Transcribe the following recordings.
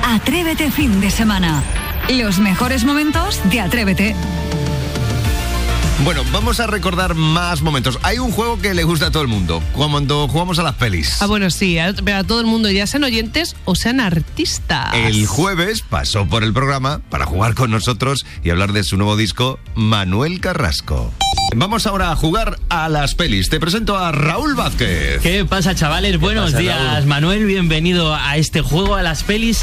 Atrévete fin de semana. Los mejores momentos de Atrévete. Bueno, vamos a recordar más momentos. Hay un juego que le gusta a todo el mundo, cuando jugamos a las pelis. Bueno, sí, pero a todo el mundo, ya sean oyentes o sean artistas. El jueves pasó por el programa para jugar con nosotros y hablar de su nuevo disco, Manuel Carrasco. Vamos ahora a jugar a las pelis. Te presento a Raúl Vázquez. ¿Qué pasa, chavales? Buenos días, Raúl. Manuel, bienvenido a este juego, a las pelis.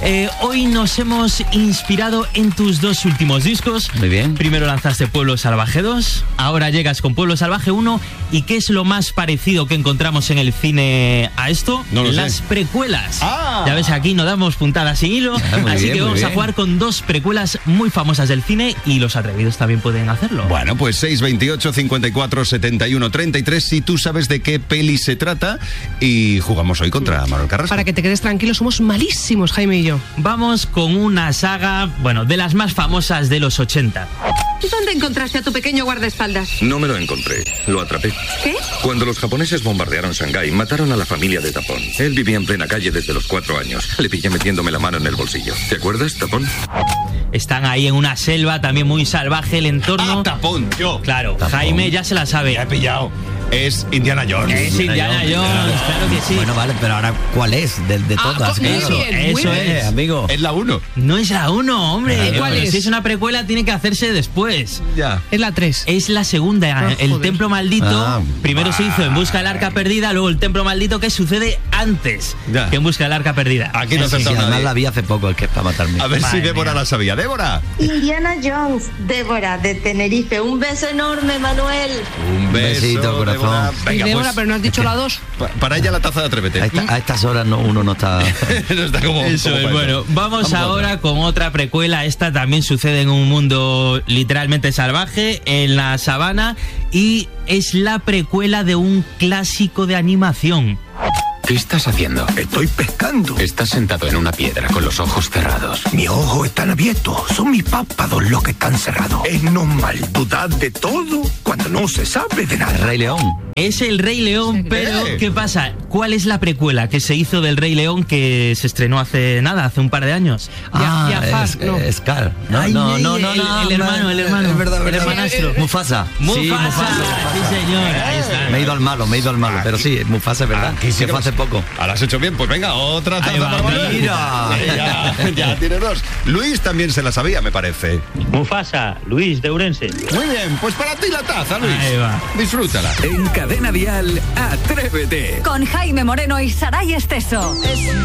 Hoy nos hemos inspirado en tus dos últimos discos. Muy bien. Primero lanzaste Pueblo Salvaje 2, ahora llegas con Pueblo Salvaje 1. ¿Y qué es lo más parecido que encontramos en el cine a esto? No lo Las sé. precuelas. Ah. Ya ves, aquí no damos puntadas sin hilo, así que vamos a jugar con dos precuelas muy famosas del cine y los atrevidos también pueden hacerlo. Bueno, pues 628 54 71 33 si tú sabes de qué peli se trata, y jugamos hoy contra Manuel Carrasco. Para que te quedes tranquilo, somos malísimos, Jaime y yo. Vamos con una saga, bueno, de las más famosas de los 80. ¿Dónde encontraste a tu pequeño guardaespaldas? No me lo encontré, lo atrapé. ¿Qué? Cuando los japoneses bombardearon Shanghái, mataron a la familia de Tapón. Él vivía en plena calle desde los 4 años. Le pillé metiéndome la mano en el bolsillo. ¿Te acuerdas, Tapón? Están ahí en una selva, también muy salvaje el entorno. ¡Ah, Tapón! Yo. Claro, Tapón. Jaime ya se la sabe. Ya he pillado. Es Indiana Jones. Es Indiana Jones, claro que sí. Bueno, vale, pero ahora, ¿cuál es? De todas. muy claro. bien, muy Eso bien. es. Amigo. Es la 1. No es la 1, hombre. ¿Cuál Pero es? Si es una precuela, tiene que hacerse después. Ya. Es la 3. Es la segunda, el joder. Templo Maldito. Ah, Primero se hizo En Busca del Arca Perdida, luego el Templo Maldito, que sucede antes Ya. que En Busca del Arca Perdida. Aquí no Sí, se además nadie. la vi hace poco, el que es para matarme. A ver si Madre Débora mía. la sabía. ¡Débora! Indiana Jones, Débora de Tenerife. Un beso enorme, Manuel. Un beso, besito, corazón. Débora. Y Venga, Débora, pues, pero no has dicho la 2. para ella la taza de Atrévete. A estas horas uno no está... No está como... Eso como es, para bueno, eso. vamos ahora con otra precuela. Esta también sucede en un mundo literalmente salvaje, en la sabana, y es la precuela de un clásico de animación. ¿Qué estás haciendo? Estoy pescando. Estás sentado en una piedra con los ojos cerrados. Mis ojos están abiertos. Son mis párpados los que están cerrados. Es normal dudar de todo cuando no se sabe de nada. Rey León. Es el Rey León, pero ¿qué pasa? ¿Cuál es la precuela que se hizo del Rey León que se estrenó hace un par de años? Jafar, no. Scar. No, Ay, no, ay, no, no, el no. hermano. Es verdad, El verdad. hermanastro. Mufasa. Mufasa, Sí, sí, señor. Ahí está. Me he ido al malo, pero sí, Mufasa es verdad. Aquí sí Que que fue hace poco. Ahora has hecho bien, pues venga, otra taza Ahí va, para Manuel. mira. Ya tiene 2. Luis también se la sabía, me parece. Mufasa, Luis de Urense. Muy bien, pues para ti la taza, Luis. Ahí va. Disfrútala. En Cadena Dial, Atrévete. Con Jaime Moreno y Saray Esteso.